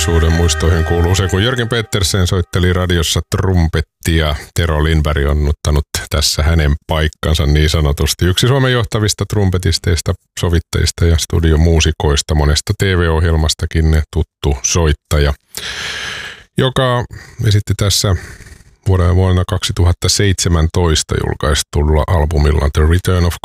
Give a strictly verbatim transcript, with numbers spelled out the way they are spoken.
lapsuuden muistoihin kuuluu se, kun Jörgen Petersen soitteli radiossa trumpettia. Tero Lindberg on ottanut tässä hänen paikkansa niin sanotusti. Yksi Suomen johtavista trumpetisteista, sovittajista ja studiomuusikoista, monesta T V-ohjelmastakin tuttu soittaja, joka esitti tässä vuonna kaksituhattaseitsemäntoista julkaistulla albumilla The Return of